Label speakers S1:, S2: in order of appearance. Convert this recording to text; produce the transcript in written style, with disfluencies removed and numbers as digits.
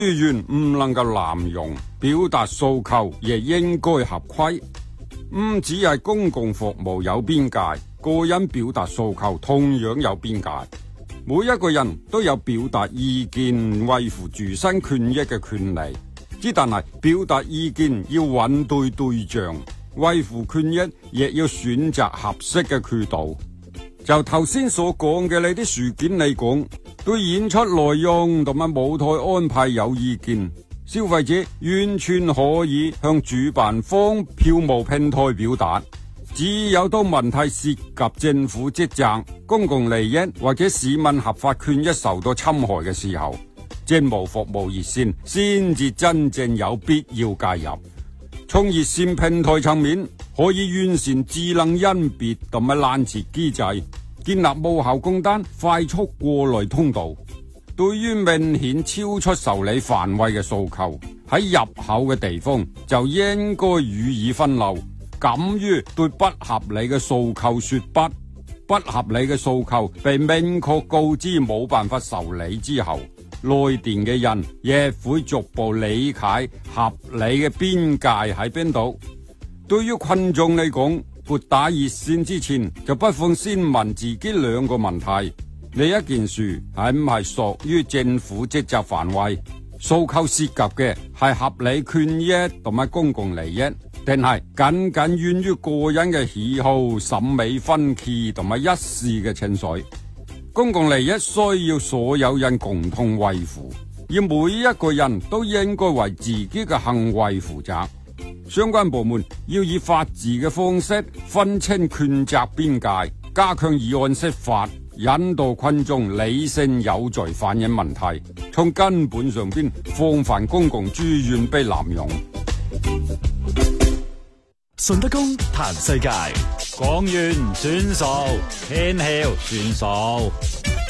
S1: 資源唔能夠濫用，表達訴求亦應該合規。唔只係公共服務有邊界，個人表達訴求同樣有邊界。每一個人都有表達意見、維護自身權益嘅權利，之但係表達意見要揾對對象，維護權益亦要選擇合適嘅渠道。就頭先所講嘅呢啲事件嚟講，對演出內容同埋舞台安排有意見，消費者完全可以向主辦方票務平台表達。只有當問題涉及政府職責、公共利益或者市民合法權益受到侵害嘅時候，政務服務熱線先至真正有必要介入。從熱線平台層面，可以完善智能甄別同埋攔截機制，建立無效供單快速過濾通道。對於明顯超出受理範圍嘅訴求，喺入口嘅地方就應該予以分流。敢於對不合理嘅訴求說不，不合理嘅訴求被明確告知冇辦法受理之後，來電嘅人亦會逐步理解合理嘅邊界喺邊度。對於群眾嚟講，撥打熱線之前就不妨先問自己兩個問題：呢一件事係唔係屬於政府職責範圍？訴求涉及嘅係合理權益同埋公共利益，定係僅僅源於個人嘅喜好、審美分歧同埋一時嘅情緒？公共利益需要所有人共同維護，而每一個人都應該為自己嘅行為負責。相關部門要以法治嘅方式分清權責邊界，加強議案釋法，引導群眾理性有序反映問題，從根本上邊防範公共資源被濫用。
S2: 順德公談世界，
S3: 講完算數，天曉算數。